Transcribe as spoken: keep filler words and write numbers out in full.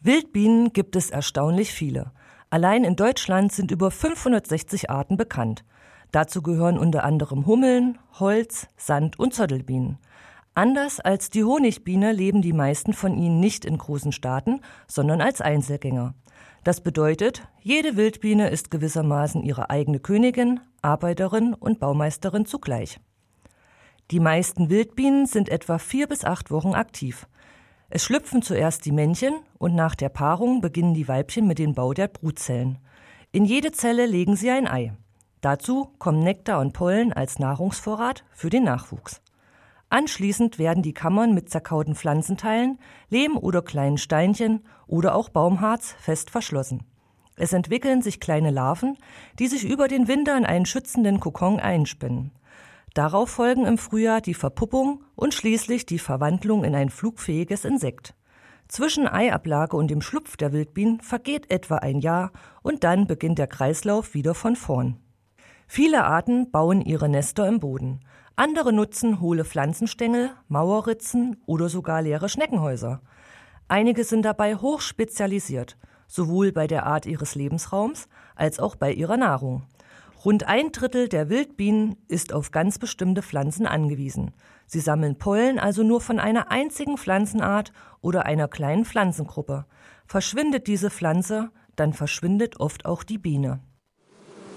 Wildbienen gibt es erstaunlich viele. Allein in Deutschland sind über fünfhundertsechzig Arten bekannt. Dazu gehören unter anderem Hummeln, Holz-, Sand- und Zottelbienen. Anders als die Honigbiene leben die meisten von ihnen nicht in großen Staaten, sondern als Einzelgänger. Das bedeutet, jede Wildbiene ist gewissermaßen ihre eigene Königin, Arbeiterin und Baumeisterin zugleich. Die meisten Wildbienen sind etwa vier bis acht Wochen aktiv. Es schlüpfen zuerst die Männchen und nach der Paarung beginnen die Weibchen mit dem Bau der Brutzellen. In jede Zelle legen sie ein Ei. Dazu kommen Nektar und Pollen als Nahrungsvorrat für den Nachwuchs. Anschließend werden die Kammern mit zerkauten Pflanzenteilen, Lehm oder kleinen Steinchen oder auch Baumharz fest verschlossen. Es entwickeln sich kleine Larven, die sich über den Winter in einen schützenden Kokon einspinnen. Darauf folgen im Frühjahr die Verpuppung und schließlich die Verwandlung in ein flugfähiges Insekt. Zwischen Eiablage und dem Schlupf der Wildbienen vergeht etwa ein Jahr und dann beginnt der Kreislauf wieder von vorn. Viele Arten bauen ihre Nester im Boden. Andere nutzen hohle Pflanzenstängel, Mauerritzen oder sogar leere Schneckenhäuser. Einige sind dabei hoch spezialisiert, sowohl bei der Art ihres Lebensraums als auch bei ihrer Nahrung. Rund ein Drittel der Wildbienen ist auf ganz bestimmte Pflanzen angewiesen. Sie sammeln Pollen also nur von einer einzigen Pflanzenart oder einer kleinen Pflanzengruppe. Verschwindet diese Pflanze, dann verschwindet oft auch die Biene.